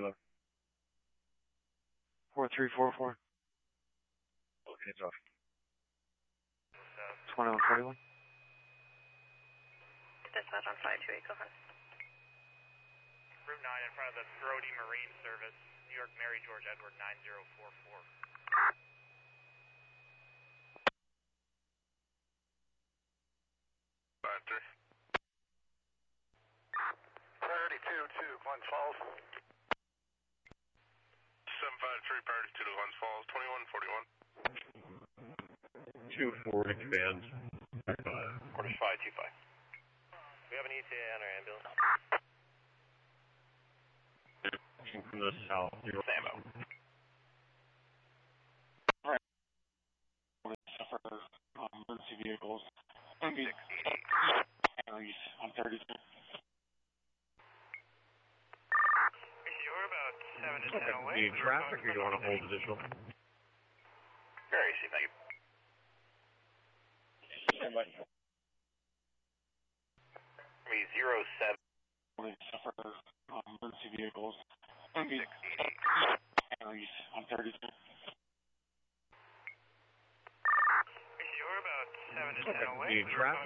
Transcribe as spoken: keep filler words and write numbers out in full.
Four three four four. Okay, it's off. Twenty one forty one. Dispatch on five two eight. Go ahead. Route nine in front of the Brody Marine Service, New York Mary George Edward nine zero four four. Five three. Priority two to Glens Falls. Seven five three. Priority two to Glens Falls. Twenty one forty one. Two forward expand. Quarters five two five. We have an E T A on our ambulance. From the south. Sambo. Right. For um, emergency vehicles. sixty-eight. On thirty-two. You're about seven to ten away. Do you traffic or do you want to hold additional? Very easy, thank you. Stand by. Me zero seven. For um, emergency vehicles. sixty-eight. On thirty-two. You're about seven to ten away. Do you traffic